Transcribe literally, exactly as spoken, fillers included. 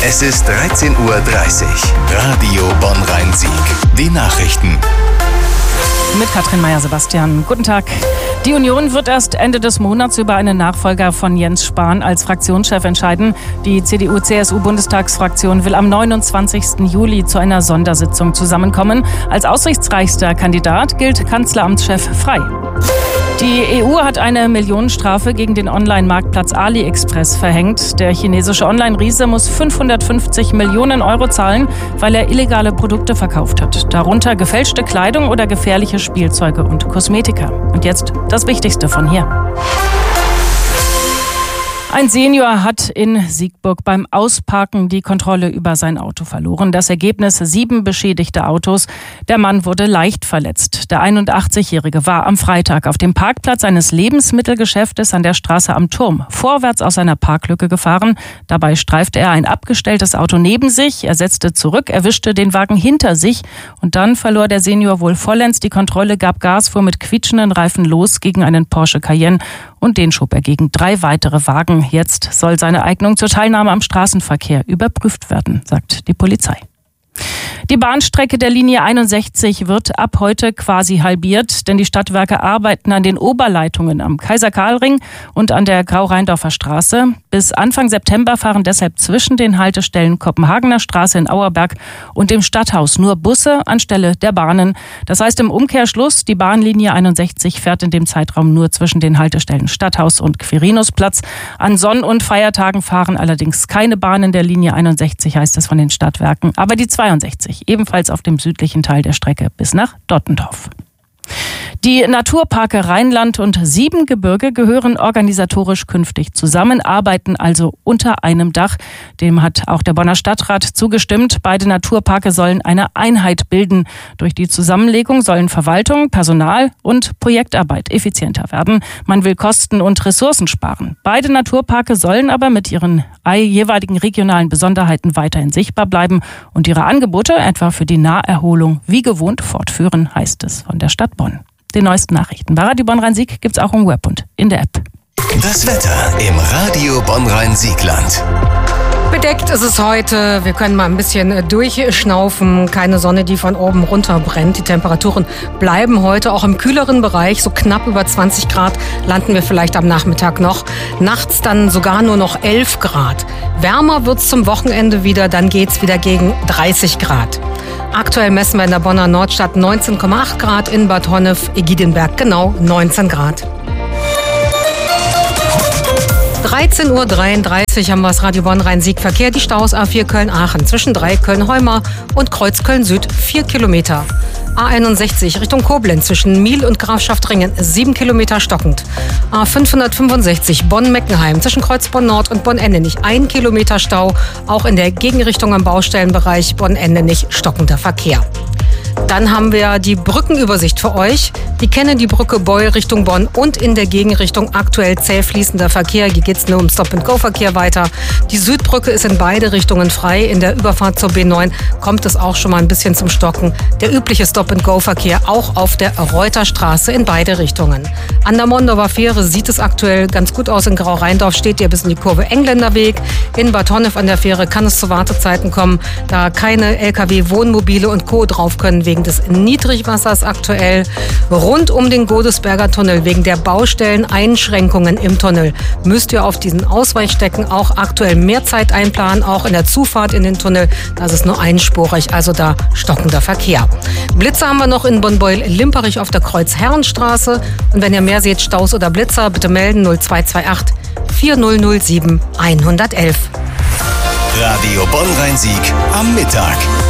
Es ist dreizehn Uhr dreißig. Radio Bonn-Rhein-Sieg. Die Nachrichten. Mit Katrin Meyer-Sebastian. Guten Tag. Die Union wird erst Ende des Monats über einen Nachfolger von Jens Spahn als Fraktionschef entscheiden. Die C D U C S U-Bundestagsfraktion will am neunundzwanzigsten Juli zu einer Sondersitzung zusammenkommen. Als aussichtsreichster Kandidat gilt Kanzleramtschef Frey. Die E U hat eine Millionenstrafe gegen den Online-Marktplatz AliExpress verhängt. Der chinesische Online-Riese muss fünfhundertfünfzig Millionen Euro zahlen, weil er illegale Produkte verkauft hat. Darunter gefälschte Kleidung oder gefährliche Spielzeuge und Kosmetika. Und jetzt das Wichtigste von hier. Ein Senior hat in Siegburg beim Ausparken die Kontrolle über sein Auto verloren. Das Ergebnis: sieben beschädigte Autos. Der Mann wurde leicht verletzt. Der einundachtzigjährige war am Freitag auf dem Parkplatz eines Lebensmittelgeschäftes an der Straße am Turm vorwärts aus seiner Parklücke gefahren. Dabei streifte er ein abgestelltes Auto neben sich. Er setzte zurück, erwischte den Wagen hinter sich und dann verlor der Senior wohl vollends die Kontrolle, gab Gas, fuhr mit quietschenden Reifen los gegen einen Porsche Cayenne und den schob er gegen drei weitere Wagen. Jetzt soll seine Eignung zur Teilnahme am Straßenverkehr überprüft werden, sagt die Polizei. Die Bahnstrecke der Linie einundsechzig wird ab heute quasi halbiert, denn die Stadtwerke arbeiten an den Oberleitungen am Kaiser-Karl-Ring und an der Grau-Rheindorfer Straße. Bis Anfang September fahren deshalb zwischen den Haltestellen Kopenhagener Straße in Auerberg und dem Stadthaus nur Busse anstelle der Bahnen. Das heißt im Umkehrschluss, die Bahnlinie einundsechzig fährt in dem Zeitraum nur zwischen den Haltestellen Stadthaus und Quirinusplatz. An Sonn- und Feiertagen fahren allerdings keine Bahnen der Linie einundsechzig, heißt es von den Stadtwerken, aber die zweiundsechzig, ebenfalls auf dem südlichen Teil der Strecke bis nach Dottendorf. Die Naturparke Rheinland und Siebengebirge gehören organisatorisch künftig zusammen, arbeiten also unter einem Dach. Dem hat auch der Bonner Stadtrat zugestimmt. Beide Naturparke sollen eine Einheit bilden. Durch die Zusammenlegung sollen Verwaltung, Personal und Projektarbeit effizienter werden. Man will Kosten und Ressourcen sparen. Beide Naturparke sollen aber mit ihren jeweiligen regionalen Besonderheiten weiterhin sichtbar bleiben und ihre Angebote etwa für die Naherholung wie gewohnt fortführen, heißt es von der Stadt Bonn. Die neuesten Nachrichten bei Radio Bonn-Rhein-Sieg gibt's auch im Web und in der App. Das Wetter im Radio Bonn-Rhein-Siegland. Bedeckt ist es heute. Wir können mal ein bisschen durchschnaufen. Keine Sonne, die von oben runter brennt. Die Temperaturen bleiben heute auch im kühleren Bereich. So knapp über zwanzig Grad landen wir vielleicht am Nachmittag noch. Nachts dann sogar nur noch elf Grad. Wärmer wird's zum Wochenende wieder. Dann geht's wieder gegen dreißig Grad. Aktuell messen wir in der Bonner Nordstadt neunzehn Komma acht Grad, in Bad Honnef-Egidionberg genau neunzehn Grad. dreizehn Uhr dreiunddreißig haben wir das Radio Bonn-Rhein-Sieg Verkehr. Die Staus A vier Köln-Aachen zwischen drei Köln-Heumar und Kreuz Köln-Süd vier Kilometer. A einundsechzig Richtung Koblenz zwischen Miel und Grafschaftringen sieben Kilometer stockend. A fünfhundertfünfundsechzig Bonn-Meckenheim zwischen Kreuz Bonn-Nord und Bonn-Endenich ein Kilometer Stau. Auch in der Gegenrichtung am Baustellenbereich Bonn-Endenich stockender Verkehr. Dann haben wir die Brückenübersicht für euch. Die Kennedy-Brücke Beul Richtung Bonn und in der Gegenrichtung aktuell zäh fließender Verkehr. Hier geht es nur um Stop-and-Go-Verkehr weiter. Die Südbrücke ist in beide Richtungen frei. In der Überfahrt zur B neun kommt es auch schon mal ein bisschen zum Stocken. Der übliche Stop-and-Go-Verkehr auch auf der Reuterstraße in beide Richtungen. An der Mondorfer Fähre sieht es aktuell ganz gut aus. In Grau-Rheindorf steht ihr bis in die Kurve Engländerweg. In Bad Honnef an der Fähre kann es zu Wartezeiten kommen, da keine L K W, Wohnmobile und Co. drauf können wegen des Niedrigwassers aktuell. Rund um den Godesberger Tunnel wegen der Baustelleneinschränkungen im Tunnel müsst ihr auf diesen Ausweichstecken auch aktuell mehr Zeit einplanen, auch in der Zufahrt in den Tunnel. Da ist es nur einspurig, also da stockender Verkehr. Blitzer haben wir noch in Bonn-Beul-Limperich auf der Kreuz-Herrenstraße. Und wenn ihr mehr seht, Staus oder Blitzer, bitte melden null zwei zwei acht vier null null sieben eins eins eins. Radio Bonn-Rhein-Sieg am Mittag.